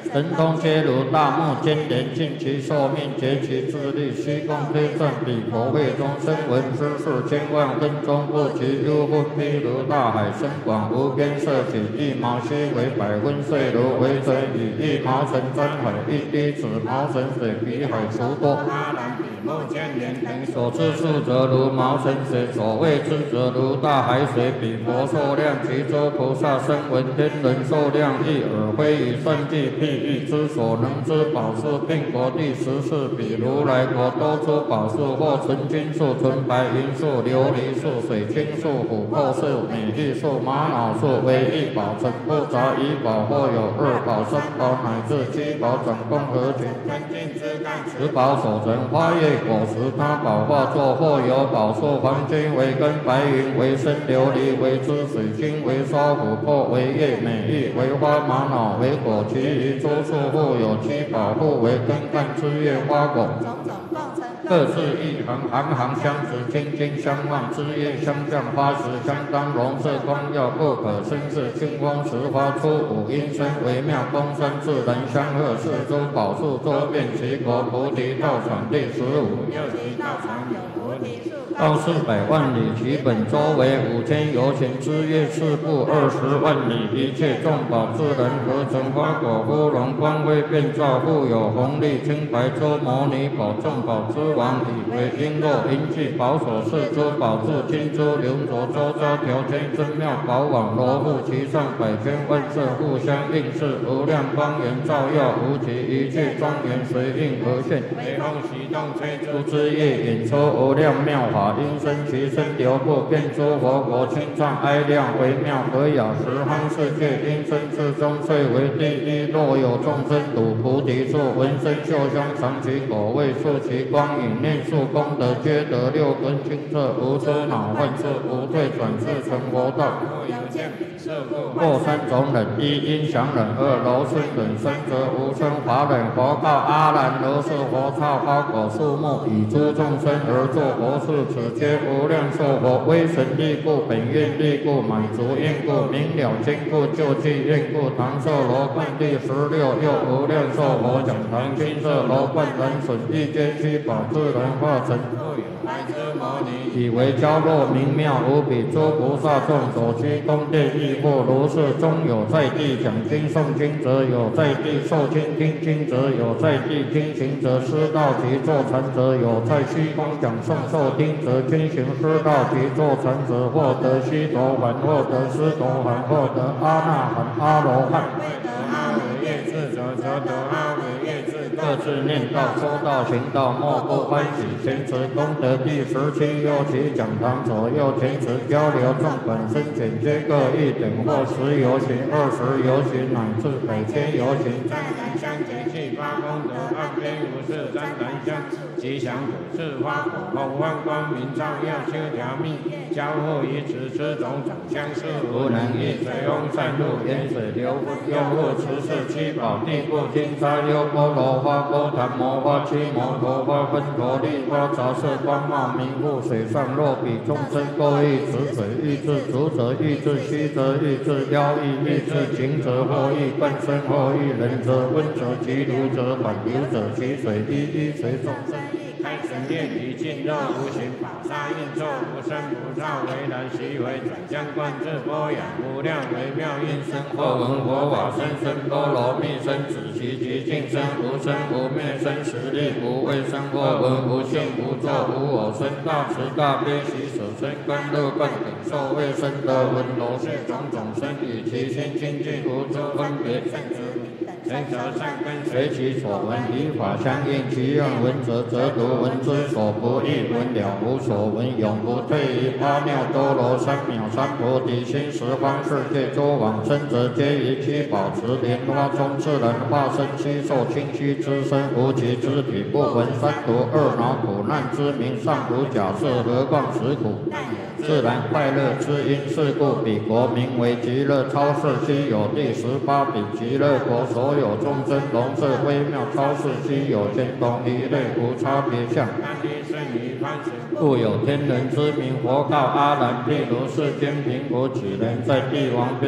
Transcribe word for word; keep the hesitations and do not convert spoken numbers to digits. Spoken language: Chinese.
神通皆如大木尖连，尽其寿命，竭其智力，虚空推正，彼佛会中声闻知数千万分钟不及，幽分譬如大海深广无边，色起一毛须为百分岁如为水，以一毛成真海，一滴子毛成水，比海除多。阿难比目千年等所知数则如毛成水，所谓知则如大海水，比佛寿量，其诸菩萨声闻天人寿量亦尔，非以算计譬喻之所能知宝树，并国第十四，比如来国多出宝树，或纯金树、纯白银树、琉璃树、水晶树、琥珀树、美玉树、玛瑙树，为一宝，成不杂一宝，或有二宝、三宝乃至七宝，总共合群，根茎枝干，十宝所成，花叶果实，他宝化作，或有宝树，黄金为根，白银为身，琉璃为枝，水晶为刷，琥珀为叶，美玉为花，玛瑙为果，其余诸树互有七宝，互为根干枝叶花果，各自一行，行行相持，金金相望，枝叶相向，花实相当，容色光耀，不可生视，清风时发出五音声，微妙光声，自然相和，四诸宝树周遍其国，菩提道场第十五，又其道场有菩提树，道四百万里，其本周为五千由旬，枝叶四部二十万里，一切众宝自然合成，花果芙蓉光辉遍照，复有红绿青白周摩尼宝，众宝之王，以为璎珞银器宝所饰，诸宝柱金珠流着，周遭条圈真妙宝网，罗布其上百千万色，互相映饰，无量光源照耀无极，一切庄严随应而现，微风习动吹出枝叶，引出无量妙法，音声其声流布，遍诸佛国，清唱哀亮微妙和雅，十方世界音声之中最为第一。若有众生睹菩提树，闻声嗅香，尝其果味，触其光影，念数功德，皆得六根清澈，无出恼患处，无退转世成佛道。或三种忍：一音响忍，二柔顺忍，三则无声法忍。佛告阿难：如是佛刹花果树木，以诸众生而作佛事，此皆无量寿佛，威神力故，本愿力故，满足愿故，明了坚固，救济愿故。唐寿罗冠第十六，又无量寿佛讲堂，金色罗冠人损，一皆七宝自然化成。来之摩尼，以为娇弱明妙无比，诸菩萨众所居宫殿亦复如是。中有在地讲经诵经者，有在地受经听经者，有在地听行者，师道及坐禅者，有在虚空讲诵受听者，均行师道及坐禅者，获得须陀洹，获得斯陀含，获得阿那含、阿罗汉。阿惟越智者，则得阿惟越智。各自念道、说道、行道，莫不欢喜。前持功德第十七，右其讲堂左右前持交流，众本身简皆各一等，或十由旬、二十由旬，乃至百千由旬。湛然相结气发功德，岸边无事湛然相吉祥果是花果，红万光明照耀，修条密交互于此，此种长相似，无能易。水翁散入，沿水流不用户，持是七宝地不金沙优波罗花、波檀摩花、七摩陀花、分陀利花，杂色光茂明复。水上若比众生各欲持水，欲至足者欲至虚则欲至腰欲欲至颈者，或欲半身，或欲冷者温者，其如者缓流者，其水一一随众生。开神业体尽肉无形，宝沙应作无生不造，为然习为转相观自波雅，无量微妙音声，或闻佛法声声波罗蜜声，子其极尽声，无生无灭生，实力无畏生，或闻无性无作无我生，大慈大悲喜舍身，甘乐灌顶受卫生得闻罗是种种生，与其心清净无诸分别圣之。人则善根随其所闻，以法相应，其愿闻者则读，闻之所不异，闻了无所闻，永不退于阿耨多罗三藐三菩提心。十方世界诸往生者，皆以七宝池莲花中自然化身，悉受清虚之身，无其肢体，不闻三毒二恼苦难之名，尚无假设，何况实苦？自然快乐之因，是故彼国名为极乐超世，悉有第十八比极乐国，所有众生容色微妙超世，悉有天同一类，无差别相。故有天人之名。佛告阿难：譬如世间贫苦几人，在帝王